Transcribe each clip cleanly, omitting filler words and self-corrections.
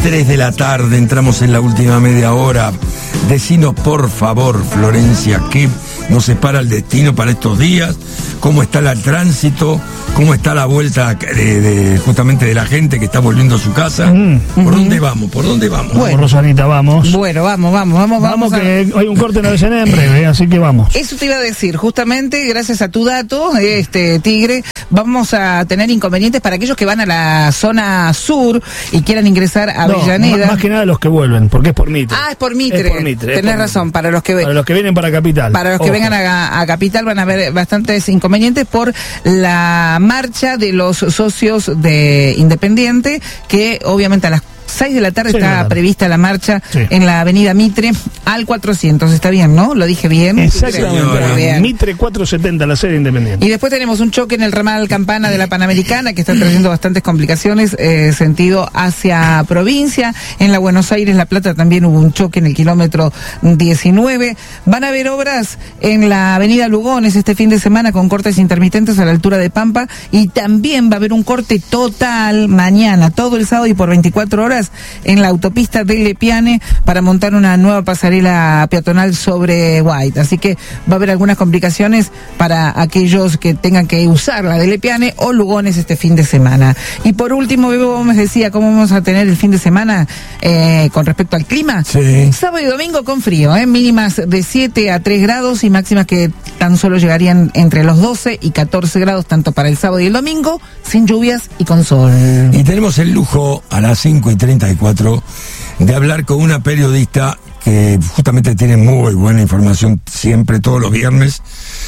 3 de la tarde, entramos en la última media hora. Decinos, por favor, Florencia, ¿qué nos separa el destino para estos días? ¿Cómo está el tránsito? ¿Cómo está la vuelta justamente de la gente que está volviendo a su casa? ¿Por dónde vamos? ¿Por dónde vamos? Bueno, Rosanita, vamos. Bueno, vamos que hay un corte en la Avellaneda en breve, así que vamos. Eso te iba a decir, justamente, gracias a tu dato, Tigre, vamos a tener inconvenientes para aquellos que van a la zona sur y quieran ingresar a Avellaneda. Más que nada los que vuelven, porque es por Mitre. Ah, es por Mitre. Tenés razón, para los que vienen para Capital. Para los que vengan a Capital van a haber bastantes inconvenientes por la marcha de los socios de Independiente, que obviamente a las 6 de la tarde está prevista la marcha en la avenida Mitre al 400, está bien, ¿no? Lo dije bien. Exactamente, Mitre 470, la sede Independiente. Y después tenemos un choque en el ramal Campana de la Panamericana que está trayendo bastantes complicaciones, sentido hacia provincia. En la Buenos Aires, La Plata también hubo un choque en el kilómetro 19. Van a haber obras en la avenida Lugones este fin de semana con cortes intermitentes a la altura de Pampa, y también va a haber un corte total mañana, todo el sábado y por 24 horas en la autopista del Lepiane para montar una nueva pasarela peatonal sobre White. Así que va a haber algunas complicaciones para aquellos que tengan que usar la del Lepiane o Lugones este fin de semana. Y por último, Bebo Gómez decía cómo vamos a tener el fin de semana con respecto al clima. Sí. Sábado y domingo con frío, mínimas de 7 a 3 grados y máximas que tan solo llegarían entre los 12 y 14 grados, tanto para el sábado y el domingo, sin lluvias y con sol. Y tenemos el lujo a las 5:34 de hablar con una periodista que justamente tiene muy buena información siempre, todos los viernes,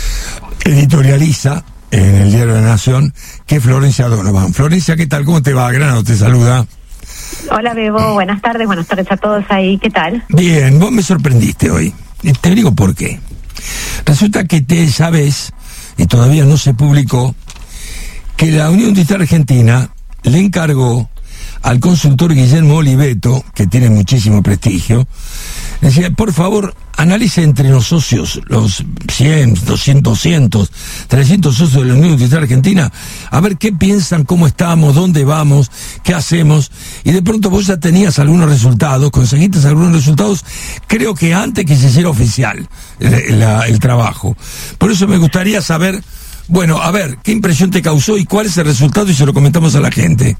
editorializa en el Diario de la Nación, que es Florencia Donovan. Florencia, ¿qué tal? ¿Cómo te va? Grano te saluda. Hola, Bebo, buenas tardes a todos ahí, ¿qué tal? Bien, vos me sorprendiste hoy, y te digo por qué. Resulta que te sabes, y todavía no se publicó, que la Unión Industrial Argentina le encargó al consultor Guillermo Oliveto, que tiene muchísimo prestigio, decía, por favor, analice entre los socios, los 100, 200, 300 socios de la Unión Industrial Argentina, a ver qué piensan, cómo estamos, dónde vamos, qué hacemos, y de pronto vos ya tenías algunos resultados, conseguiste algunos resultados, creo que antes que se hiciera oficial el trabajo. Por eso me gustaría saber, bueno, a ver, qué impresión te causó y cuál es el resultado, y se lo comentamos a la gente.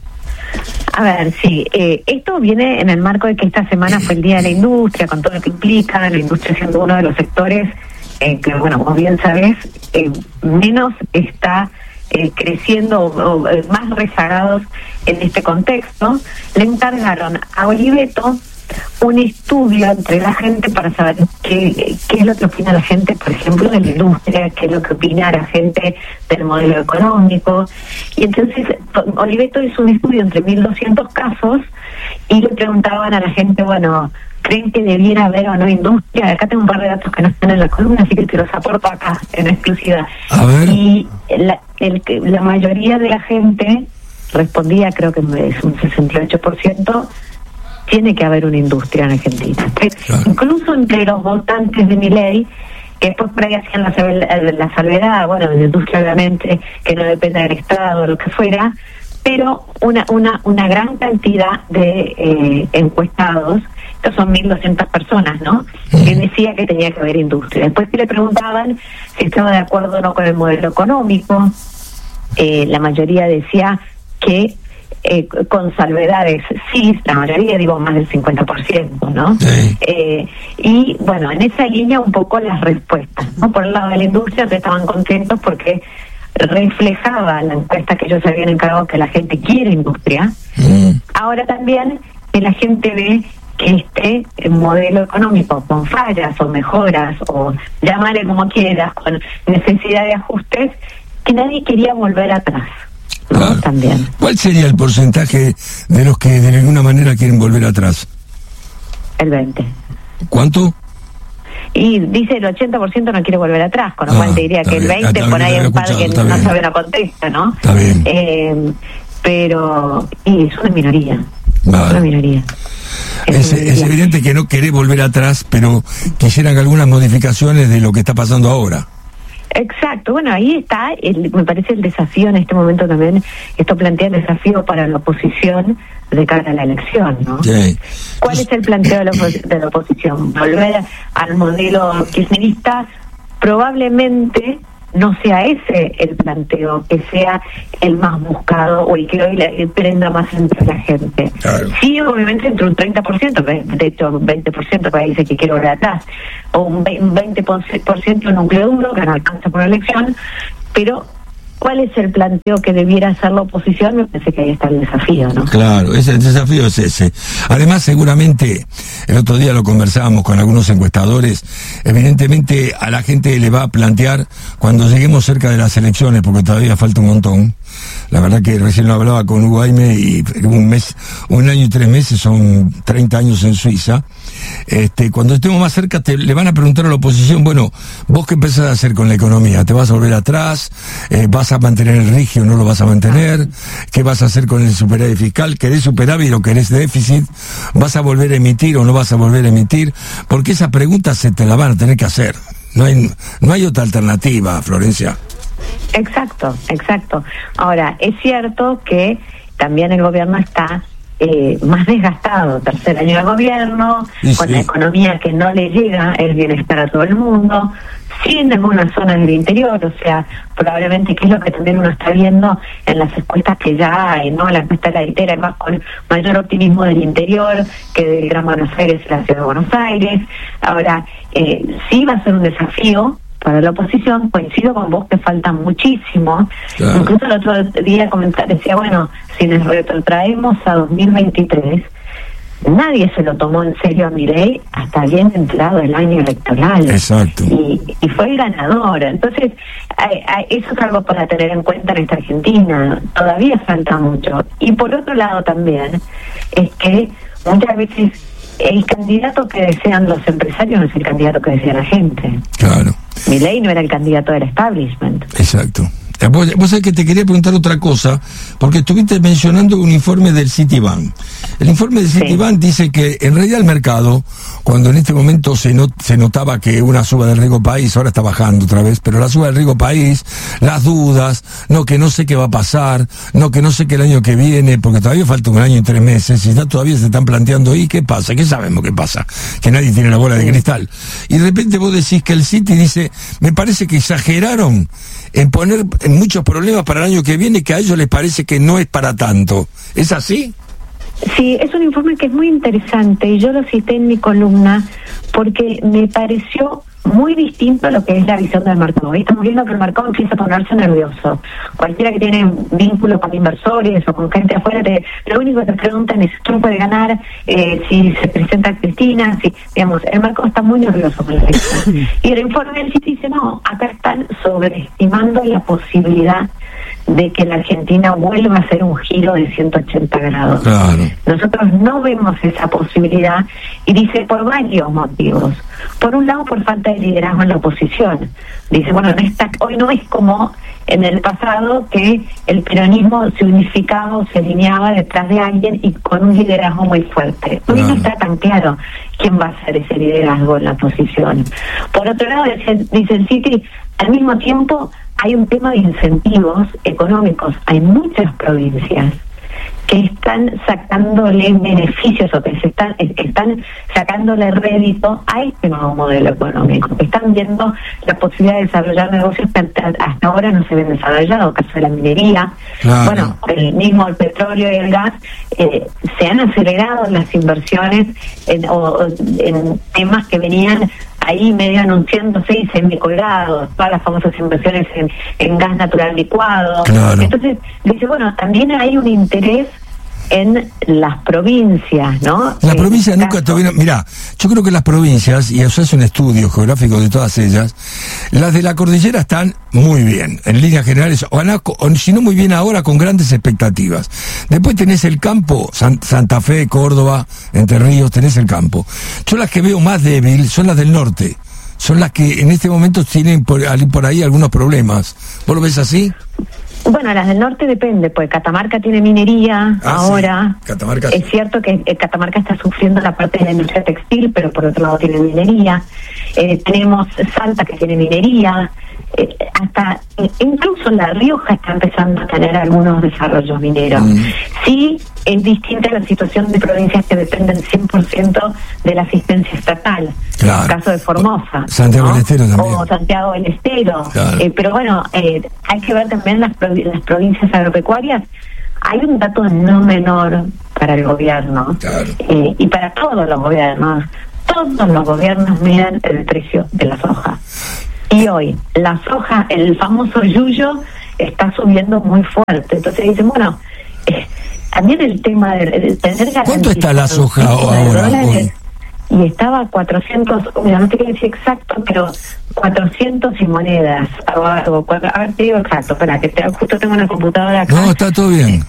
A ver, sí, esto viene en el marco de que esta semana fue el Día de la Industria, con todo lo que implica, la industria siendo uno de los sectores que, bueno, vos bien sabés, menos está creciendo o más rezagados en este contexto. Le encargaron a Oliveto un estudio entre la gente para saber qué es lo que opina la gente, por ejemplo, de la industria, qué es lo que opina la gente del modelo económico. Y entonces Oliveto hizo un estudio entre 1.200 casos y le preguntaban a la gente, bueno, ¿creen que debiera haber o no industria? Acá tengo un par de datos que no están en la columna, así que te los aporto acá en exclusiva. A ver. Y la mayoría de la gente respondía, creo que es un 68%, tiene que haber una industria en Argentina. Claro. Incluso entre los votantes de Milei, que después por ahí hacían la salvedad, bueno, de la industria obviamente, que no depende del Estado o lo que fuera, pero una gran cantidad de encuestados, estos son 1.200 personas, ¿no?, que decía que tenía que haber industria. Después que le preguntaban si estaba de acuerdo o no con el modelo económico, la mayoría decía que con salvedades, sí, la mayoría, digo, más del 50%, ¿no? Sí. Y bueno, en esa línea un poco las respuestas, ¿no? Por el lado de la industria estaban contentos porque reflejaba la encuesta que ellos habían encargado que la gente quiere industria. Ahora también que la gente ve que este modelo económico con fallas o mejoras o llamarle como quieras, con necesidad de ajustes, que nadie quería volver atrás. Claro. También. ¿Cuál sería el porcentaje de los que de alguna manera quieren volver atrás? El 20%. ¿Cuánto? Y dice el 80% no quiere volver atrás, con lo cual te diría que el 20% por ahí hay un par que no sabe la contesta, ¿no? Está bien. Pero es una minoría. Vale. Es una minoría. Es evidente que no querés volver atrás, pero quisieran algunas modificaciones de lo que está pasando ahora. Exacto, bueno, ahí está, me parece el desafío en este momento también, esto plantea el desafío para la oposición de cara a la elección, ¿no? Sí. ¿Cuál es el planteo de la oposición? ¿Volver al modelo kirchnerista? Probablemente no sea ese el planteo, que sea el más buscado o el que hoy prenda más entre la gente. Claro. Sí, obviamente entre un 30%, de hecho 20% para dice que quiere volver atrás, o un 20% núcleo duro que no alcanza por la elección, pero ¿cuál es el planteo que debiera hacer la oposición? Me parece que ahí está el desafío, ¿no? Claro, el desafío es ese. Además, seguramente, el otro día lo conversábamos con algunos encuestadores, evidentemente a la gente le va a plantear, cuando lleguemos cerca de las elecciones, porque todavía falta un montón, la verdad que recién lo hablaba con Hugo Aime, y un año y 3 meses son 30 años en Suiza. Cuando estemos más cerca le van a preguntar a la oposición, bueno, ¿vos qué empezás a hacer con la economía? ¿Te vas a volver atrás? ¿Vas a mantener el rigio o no lo vas a mantener? ¿Qué vas a hacer con el superávit fiscal? ¿Querés superávit o querés déficit? ¿Vas a volver a emitir o no vas a volver a emitir? Porque esas preguntas se te las van a tener que hacer. No hay otra alternativa, Florencia. Exacto. Ahora, es cierto que también el gobierno está más desgastado, tercer año de gobierno, con la economía que no le llega el bienestar a todo el mundo, sin algunas zonas del interior, o sea, probablemente, que es lo que también uno está viendo en las encuestas que ya hay, ¿no? La encuesta de la litera es más con mayor optimismo del interior que del Gran Buenos Aires y la ciudad de Buenos Aires. Ahora, sí va a ser un desafío para la oposición, coincido con vos que falta muchísimo. Claro. Incluso el otro día decía, bueno, si nos retrotraemos a 2023, nadie se lo tomó en serio a Milei hasta bien entrado el año electoral. Exacto. Y fue el ganador. Entonces, eso es algo para tener en cuenta en esta Argentina. Todavía falta mucho. Y por otro lado también, es que muchas veces el candidato que desean los empresarios no es el candidato que desea la gente. Claro. Milei no era el candidato del establishment. Exacto. Vos sabés que te quería preguntar otra cosa, porque estuviste mencionando un informe del Citibank. El informe del Citibank dice que en realidad el mercado, cuando en este momento se notaba que una suba del riesgo país, ahora está bajando otra vez, pero la suba del riesgo país, las dudas, que no sé qué va a pasar, que no sé qué el año que viene, porque todavía falta 1 año y 3 meses, y ya todavía se están planteando, ¿y qué pasa? ¿Qué sabemos qué pasa? Que nadie tiene la bola de cristal. Y de repente vos decís que el Citi dice, me parece que exageraron en poner muchos problemas para el año que viene, que a ellos les parece que no es para tanto. ¿Es así? Sí, es un informe que es muy interesante y yo lo cité en mi columna porque me pareció muy distinto a lo que es la visión del mercado. Hoy estamos viendo que el mercado empieza a ponerse nervioso. Cualquiera que tiene vínculos con inversores o con gente afuera, lo único que te preguntan es quién puede ganar, si se presenta Cristina, digamos, el mercado está muy nervioso con esto. Y el informe del CITI dice, no, acá están sobreestimando la posibilidad de que la Argentina vuelva a hacer un giro de 180 grados. Claro. Nosotros no vemos esa posibilidad y dice por varios motivos. Por un lado, por falta de liderazgo en la oposición. Dice, bueno, hoy no es como en el pasado que el peronismo se unificaba o se alineaba detrás de alguien y con un liderazgo muy fuerte. Hoy no está tan claro quién va a ser ese liderazgo en la oposición. Por otro lado, dice el Citi, al mismo tiempo hay un tema de incentivos económicos. Hay muchas provincias que están sacándole beneficios o que están sacándole rédito a este nuevo modelo económico, que están viendo la posibilidad de desarrollar negocios que hasta ahora no se ven desarrollados, caso de la minería. Claro. Bueno, el petróleo y el gas, se han acelerado las inversiones en temas que venían ahí medio anunciándose y semicolgados, todas las famosas inversiones en gas natural licuado. Claro. Entonces, dice, bueno, también hay un interés en las provincias, ¿no? Las provincias nunca tuvieron... Mirá, yo creo que las provincias, y eso es un estudio geográfico de todas ellas, las de la cordillera están muy bien, en líneas generales, o si no muy bien ahora, con grandes expectativas. Después tenés el campo, Santa Fe, Córdoba, Entre Ríos, tenés el campo. Yo las que veo más débil son las del norte, son las que en este momento tienen por ahí algunos problemas. ¿Vos lo ves así? Bueno, las del norte depende, pues Catamarca tiene minería ahora. Sí. Catamarca, es cierto que Catamarca está sufriendo la parte de la industria textil, pero por otro lado tiene minería. Tenemos Salta, que tiene minería. hasta incluso La Rioja está empezando a tener algunos desarrollos mineros. Sí, es distinta la situación de provincias que dependen 100% de la asistencia estatal. Claro. El caso de Formosa, Santiago del Estero también. o Santiago del Estero. Claro. Pero bueno, hay que ver también las provincias agropecuarias. Hay un dato no menor para el gobierno, claro, y para todos los gobiernos. Todos los gobiernos miran el precio de la soja. Y hoy, la soja, el famoso yuyo, está subiendo muy fuerte. Entonces dicen, bueno, también el tema de tener garantía. ¿Cuánto está la soja ahora? Hoy? Y estaba 400, mira, no te quiero decir exacto, pero 400 y monedas. A ver, te digo exacto, espera, que justo tengo una computadora acá. No, está todo bien.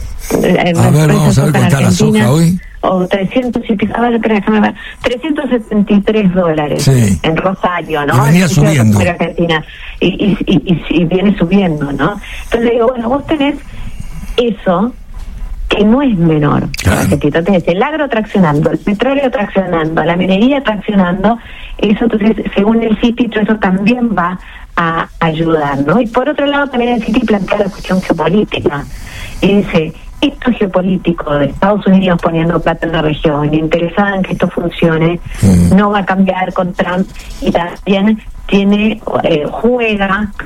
A ver, vamos a ver cuánto está la soja hoy. O 300 y pico, a ver, déjame ver, $373 sí, en Rosario, ¿no? Y venía subiendo. Argentina, y viene subiendo, ¿no? Entonces digo, bueno, vos tenés eso que no es menor. Claro. Entonces, el agro traccionando, el petróleo traccionando, la minería traccionando, eso entonces, según el Citi, todo eso también va a ayudar, ¿no? Y por otro lado, también el Citi plantea la cuestión geopolítica. Y dice, esto geopolítico de Estados Unidos poniendo plata en la región, interesada en que esto funcione, no va a cambiar con Trump, y también juega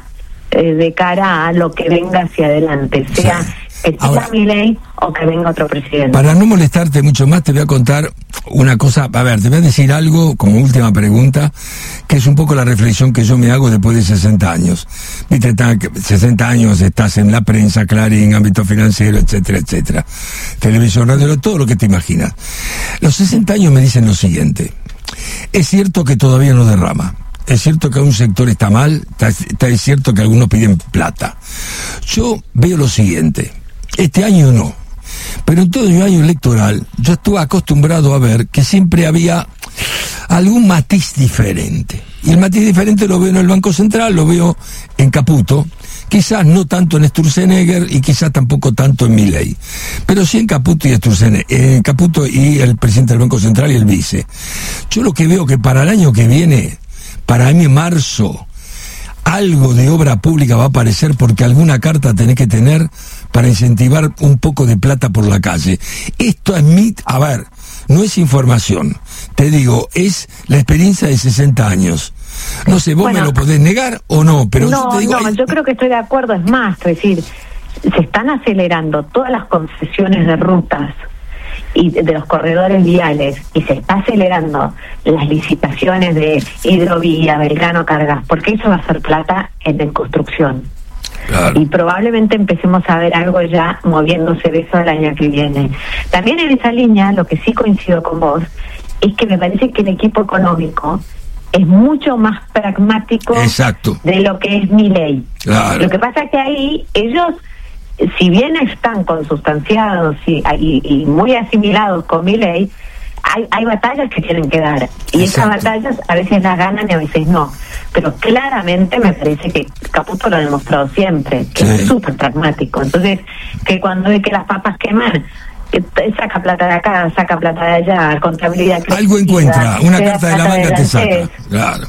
de cara a lo que venga hacia adelante, sea que sea Milei o que venga otro presidente. Para no molestarte mucho más, te voy a contar una cosa. A ver, te voy a decir algo como última pregunta, que es un poco la reflexión que yo me hago después de 60 años. Viste, 60 años estás en la prensa, Clarín, ámbito financiero, etcétera, etcétera. Televisión, radio, todo lo que te imaginas. Los 60 años me dicen lo siguiente. Es cierto que todavía no derrama. Es cierto que un sector está mal, es cierto que algunos piden plata. Yo veo lo siguiente. Este año no, pero en todo el año electoral yo estuve acostumbrado a ver que siempre había algún matiz diferente. Y el matiz diferente lo veo en el Banco Central, lo veo en Caputo, quizás no tanto en Sturzenegger y quizás tampoco tanto en Milei, pero sí en Caputo y en Caputo y el presidente del Banco Central y el vice. Yo lo que veo que para el año que viene, para mí en marzo, algo de obra pública va a aparecer, porque alguna carta tenés que tener para incentivar un poco de plata por la calle. Esto es a ver, no es información, te digo, es la experiencia de 60 años. No sé, vos me lo podés negar o no, pero no, yo te digo... yo creo que estoy de acuerdo, es más, es decir, se están acelerando todas las concesiones de rutas y de los corredores viales, y se está acelerando las licitaciones de Hidrovía, Belgrano, Cargas, porque eso va a ser plata en construcción. Claro. Y probablemente empecemos a ver algo ya moviéndose de eso el año que viene. También en esa línea, lo que sí coincido con vos, es que me parece que el equipo económico es mucho más pragmático. Exacto. De lo que es Milei. Claro. Lo que pasa es que ahí ellos, si bien están consustanciados y muy asimilados con Milei, hay batallas que tienen que dar. Y esas batallas a veces las ganan y a veces no. Pero claramente me parece que Caputo lo ha demostrado siempre, que es súper pragmático. Entonces, que cuando ve que las papas queman, saca plata de acá, saca plata de allá, contabilidad... Algo encuentra, una carta de la manga te saca. Claro.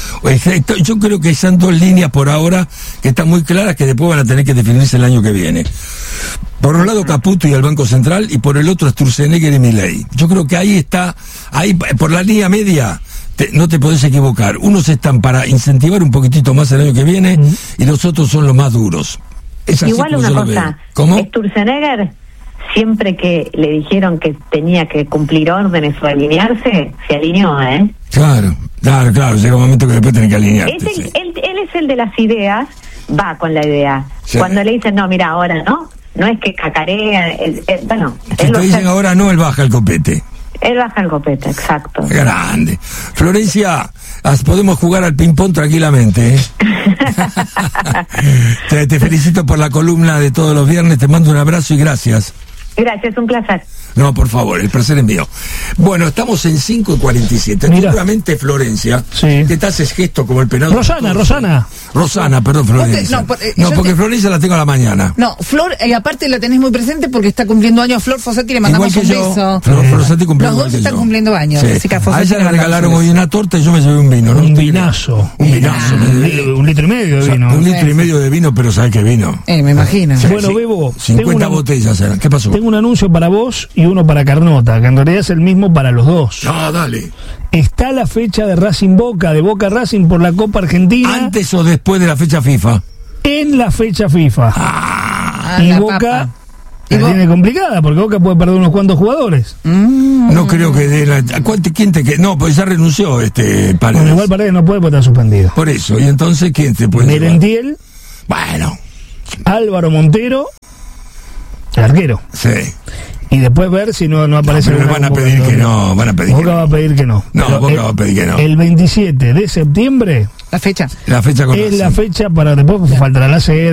Yo creo que esas dos líneas por ahora que están muy claras, que después van a tener que definirse el año que viene. Por un lado Caputo y el Banco Central, y por el otro Sturzenegger y Milei. Yo creo que ahí está, ahí por la línea media no te podés equivocar. Unos están para incentivar un poquitito más el año que viene y los otros son los más duros. Es así. Igual una cosa, Sturzenegger, siempre que le dijeron que tenía que cumplir órdenes o alinearse, se alineó, ¿eh? Claro, llega un momento que después tenés que alinearte. Él es el de las ideas, va con la idea. Sí. Cuando le dicen, no, mira, ahora no es que cacarea, bueno... Si te dicen ahora no, él baja el copete. Él baja el copete, exacto. Grande. Florencia, podemos jugar al ping-pong tranquilamente, ¿eh? Te felicito por la columna de todos los viernes, te mando un abrazo y gracias. Gracias, un placer. No, por favor, el placer es mío. Bueno, estamos en 5:47. Mira. Seguramente Florencia, Sí. te haces gesto como el penado. Rosana. Perdón, Florencia. No, porque Florencia la tengo a la mañana. No, Flor, aparte la tenés muy presente porque está cumpliendo años Flor Fossati, le mandamos Igual que un yo. beso. Flor Fossati cumplió Los igual dos que están yo. cumpliendo años, Sí. así que a Fossati A ella le le mandamos regalaron un hoy beso. una torta y yo me llevé un vino, ¿no? Un vinazo. Un vinazo. Un litro y medio de vino. Un litro y medio de vino, pero ¿sabes qué vino? Me imagino. Sí, Bueno, sí. Bebo, 50 botellas eran. ¿Qué pasó? Tengo un anuncio para vos y uno para Carnota, que en realidad es el mismo para los dos. No, dale. Está la fecha de Racing Boca, de Boca Racing por la Copa Argentina. ¿Antes o después de la fecha FIFA? En la fecha FIFA. Y la Boca papa. la tiene complicada, porque Boca puede perder unos cuantos jugadores. No creo que dé la... ¿Quién te queda? No, pues ya renunció Paredes. Bueno, igual Paredes no puede porque está suspendido. Por eso, y entonces, ¿quién te puede llevar? Merentiel, Bueno, Álvaro Montero, el arquero. sí. Y después ver si no aparece. Pero en van una a pedir que convocatoria. no, van a pedir que Boca no. va a pedir que no. No, Pero Boca va a pedir que no. El 27 de septiembre La fecha. La fecha con es la Racing. fecha para después faltará la sede.